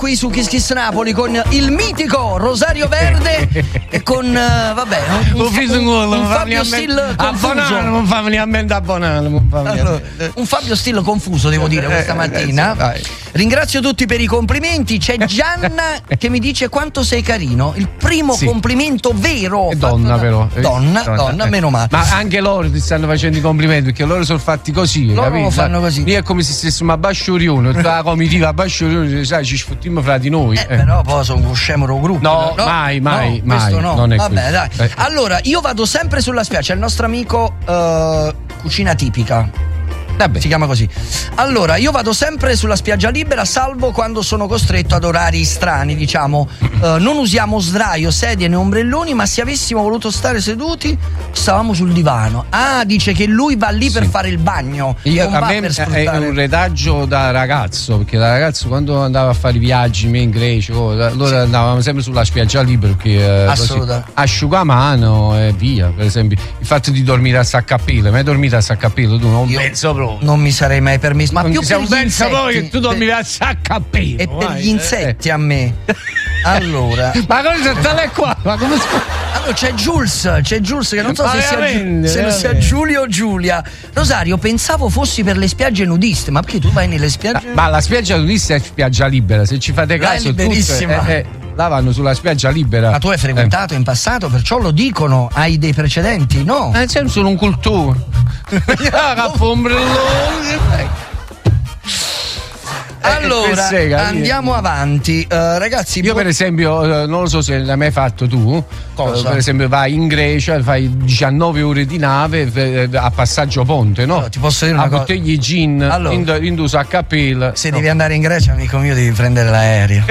qui su Kiss Kiss Napoli con il mitico Rosario Verde e con un Fabio Still confuso. Non fa venire a mente abbonare. Un Fabio Still confuso, devo dire, questa mattina. Ringrazio tutti per i complimenti. C'è Gianna che mi dice quanto sei carino. Il primo complimento vero. È donna, però. Donna, meno male. Ma anche loro ti stanno facendo i complimenti perché loro sono fatti così. Loro capito? lo fanno così. Lì è come se stessimo a Basciurione, tutta la comitiva a Basciurione, sai, ci sfottiamo fra di noi. Però poi sono un scemero gruppo. No, mai. Questo no. Non è vabbè, dai. Allora, io vado sempre sulla spiaggia. Il nostro amico Cucina Tipica. Si chiama così. Allora, io vado sempre sulla spiaggia libera, salvo quando sono costretto ad orari strani, diciamo. Non usiamo sdraio, sedie né ombrelloni, ma se avessimo voluto stare seduti, stavamo sul divano. Ah, dice che lui va lì per fare il bagno. A me è un retaggio da ragazzo, perché da ragazzo quando andavo a fare i viaggi in Grecia, allora andavamo sempre sulla spiaggia libera, perché asciugamano e via. Per esempio, il fatto di dormire a saccappello, mai dormito a saccappello? Tu non penso proprio. Non mi sarei mai permesso, ma più per gli insetti. Poi che tu dormivi a saccappello e per gli insetti a me. Allora, ma cosa sta qua? Ma come allora c'è Jules che non so se sia Giulio o Giulia. Rosario, pensavo fossi per le spiagge nudiste, ma perché tu vai nelle spiagge? Ma la spiaggia nudista è spiaggia libera, se ci fate caso, è liberissima. Là vanno sulla spiaggia libera. Ma tu hai frequentato in passato, perciò lo dicono, hai dei precedenti, no? C'è solo un cultore. Allora, andiamo avanti. Ragazzi, io per esempio, non lo so se l'hai mai fatto tu. Cosa? Per esempio vai in Grecia, fai 19 ore di nave a passaggio ponte, no? Allora, ti posso dire una cosa? Bottiglie gin, allora, induso a capello. Se devi andare in Grecia, amico mio, devi prendere l'aereo.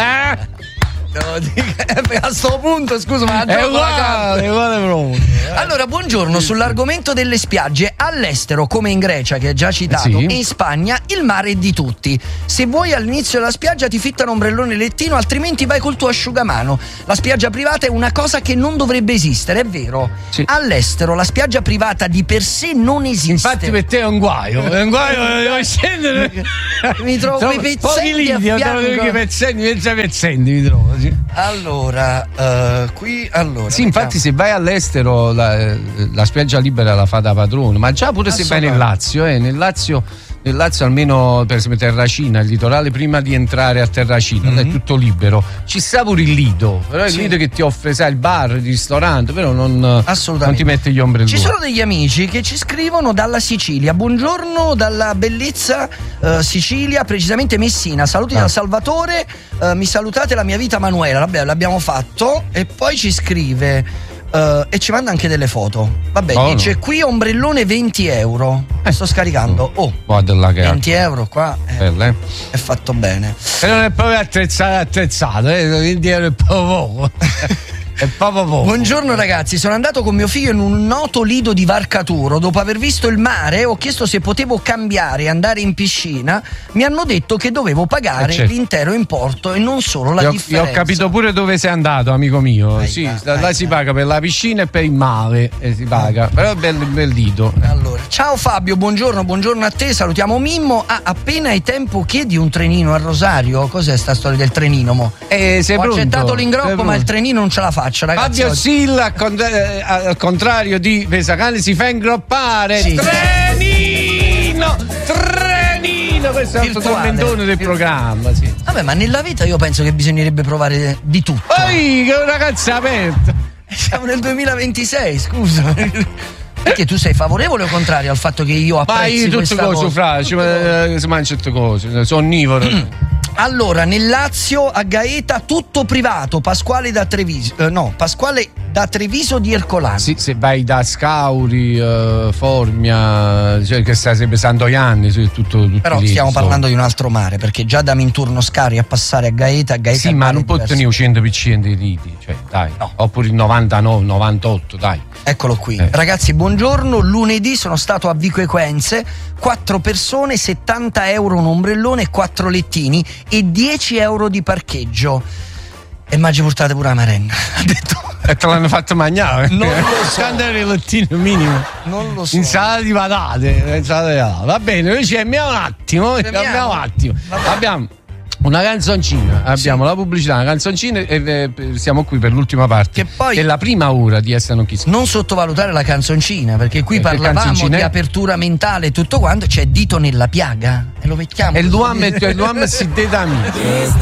A sto punto, scusa, ma è uguale proprio. Allora, buongiorno. Sull'argomento delle spiagge, all'estero come in Grecia, che è già citato, e in Spagna il mare è di tutti. Se vuoi all'inizio della spiaggia ti fittano ombrellone e lettino, altrimenti vai col tuo asciugamano. La spiaggia privata è una cosa che non dovrebbe esistere, è vero. All'estero la spiaggia privata di per sé non esiste. Infatti per te è un guaio, devo scendere. Mi trovo i pezzetti a fianco. Pezzenti mi trovo. Allora, qui infatti se vai all'estero la spiaggia libera la fa da padrone, ma già pure se vai nel Lazio, nel Lazio almeno per esempio Terracina, il litorale prima di entrare a Terracina è tutto libero, ci sta pure il Lido, però il Lido che ti offre, sai, il bar, il ristorante, però non ti mette gli ombrelloni. Ci sono degli amici che ci scrivono dalla Sicilia: buongiorno dalla bellezza Sicilia, precisamente Messina, saluti da Salvatore, mi salutate, la mia vita Manuela. Vabbè, l'abbiamo fatto. E poi ci scrive e ci manda anche delle foto. Vabbè, dice qui ombrellone 20 euro. Sto scaricando. 20 euro qua è fatto bene. E non è proprio attrezzato, 20 euro è poco. È proprio poco. Buongiorno ragazzi, sono andato con mio figlio in un noto lido di Varcaturo. Dopo aver visto il mare ho chiesto se potevo cambiare e andare in piscina. Mi hanno detto che dovevo pagare l'intero importo e non solo la differenza. Io ho capito pure dove sei andato, amico mio. Là si paga per la piscina e per il mare si paga. Però è bel lido. Allora, ciao Fabio, buongiorno a te, salutiamo Mimmo. Appena hai tempo chiedi un trenino a Rosario. Cos'è sta storia del trenino, mo? Sei ho accettato l'ingroppo, ma il trenino non ce la faccio, ragazzi. Fabio Silla, al contrario di Pesacane, si fa ingroppare. Trenino, questo è il tormentone del programma. Vabbè, ma nella vita io penso che bisognerebbe provare di tutto. Poi che una ragazza aperta. Siamo nel 2026, scusa. Perché tu sei favorevole o contrario al fatto che io apprezzi questa cosa? Si mangia tutte cose, sono onnivoro. Allora, nel Lazio a Gaeta tutto privato, Pasquale da Treviso di Ercolano. Sì, se vai da Scauri, Formia, che sta sempre Santoianni, tutto però lì, stiamo parlando di un altro mare, perché già da Minturno Scari a passare a Gaeta sì, ma non può tenere 100% di liti, cioè dai, oppure il 99, 98, dai. Eccolo qui. Ragazzi, buongiorno. Lunedì sono stato a Vico Equense, 4 persone, 70 euro un ombrellone, 4 lettini e 10 euro di parcheggio. E mi ha portato pure la merenda. Ha detto. E te l'hanno fatto mangiare? Non lo so. Quanto era il lettino minimo? Non lo so. Insalata di patate. Va bene, noi ci fermiamo un attimo. Abbiamo Una canzoncina, abbiamo la pubblicità, una canzoncina e siamo qui per l'ultima parte. Che poi è la prima ora di Essere Non Chi Schifo. Non sottovalutare la canzoncina, perché qui parlavamo di apertura mentale e tutto quanto, c'è dito nella piaga e lo mettiamo. E l'uomo si dedami.